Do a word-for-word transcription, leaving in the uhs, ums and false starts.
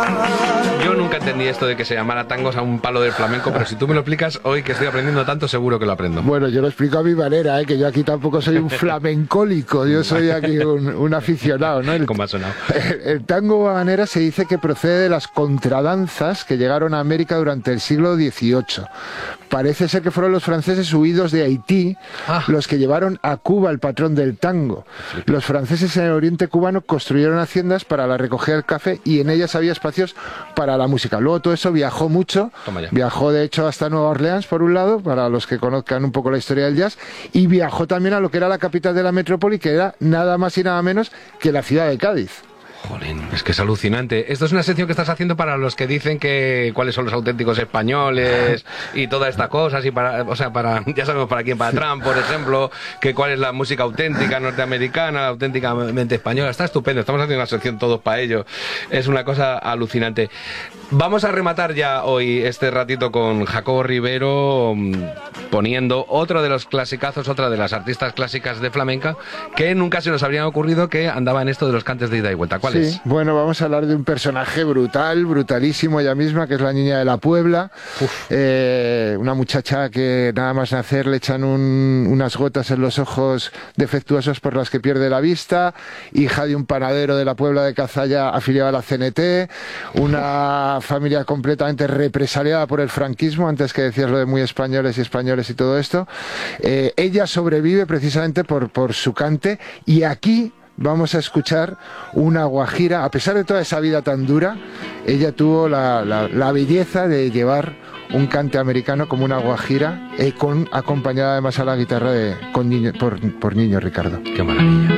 Yo nunca entendí esto de que se llamara tangos a un palo del flamenco, pero si tú me lo explicas hoy que estoy aprendiendo tanto, seguro que lo aprendo. Bueno, yo lo explico a mi manera, ¿eh? Que yo aquí tampoco soy un flamencólico, yo soy aquí un, un aficionado, ¿no? El, ¿Cómo ha sonado? El, el tango habanera se dice que procede de las contradanzas que llegaron a América durante el siglo dieciocho. Parece ser que fueron los franceses huidos de Haití ah. los que llevaron a Cuba el patrón del tango. Los franceses en el oriente cubano construyeron haciendas para la recogida del café y en ellas había espacios para la música. Luego todo eso viajó mucho, viajó de hecho hasta Nueva Orleans por un lado, para los que conozcan un poco la historia del jazz, y viajó también a lo que era la capital de la metrópoli, que era nada más y nada menos que la ciudad de Cádiz. Jolín, es que es alucinante. Esto es una sección que estás haciendo para los que dicen que cuáles son los auténticos españoles y todas estas cosas, y para, o sea, para, ya sabemos para quién, para Trump, por ejemplo, que cuál es la música auténtica norteamericana, auténticamente española. Está estupendo, estamos haciendo una sección todos para ello. Es una cosa alucinante. Vamos a rematar ya hoy este ratito con Jacobo Rivero, poniendo otro de los clasicazos, otra de las artistas clásicas de flamenca, que nunca se nos habría ocurrido que andaba en esto de los cantes de ida y vuelta. ¿Cuál sí, es? Bueno, vamos a hablar de un personaje brutal, brutalísimo ella misma, que es la Niña de la Puebla, eh, una muchacha que nada más nacer le echan un, unas gotas en los ojos defectuosos por las que pierde la vista, hija de un panadero de la Puebla de Cazalla afiliado a la C N T, una familia completamente represaliada por el franquismo, antes que decías lo de muy españoles y españoles y todo esto. Eh, ella sobrevive precisamente por, por su cante, y aquí vamos a escuchar una guajira. A pesar de toda esa vida tan dura, ella tuvo la, la, la belleza de llevar un cante americano como una guajira, eh, con, acompañada además a la guitarra de, con niño, por, por Niño Ricardo. ¡Qué maravilla!